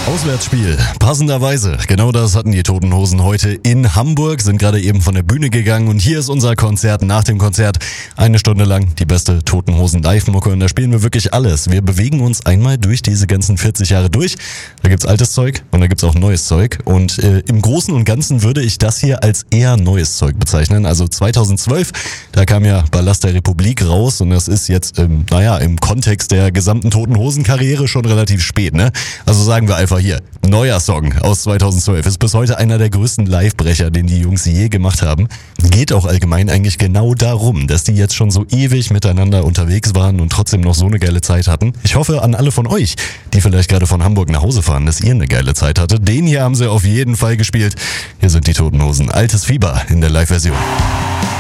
Auswärtsspiel, passenderweise. Genau das hatten die Toten Hosen heute in Hamburg, sind gerade eben von der Bühne gegangen und hier ist unser Konzert. Nach dem Konzert 1 Stunde lang die beste Toten Hosen Live-Mucke und da spielen wir wirklich alles. Wir bewegen uns einmal durch diese ganzen 40 Jahre durch. Da gibt's altes Zeug und da gibt's auch neues Zeug und im Großen und Ganzen würde ich das hier als eher neues Zeug bezeichnen. Also 2012, da kam ja Ballast der Republik raus und das ist jetzt, im Kontext der gesamten Toten Hosen Karriere schon relativ spät, ne? Also sagen wir einfach hier, neuer Song aus 2012. Ist bis heute einer der größten Livebrecher, den die Jungs je gemacht haben. Geht auch allgemein eigentlich genau darum, dass die jetzt schon so ewig miteinander unterwegs waren und trotzdem noch so eine geile Zeit hatten. Ich hoffe an alle von euch, die vielleicht gerade von Hamburg nach Hause fahren, dass ihr eine geile Zeit hattet. Den hier haben sie auf jeden Fall gespielt. Hier sind die Toten Hosen. Altes Fieber in der Live-Version.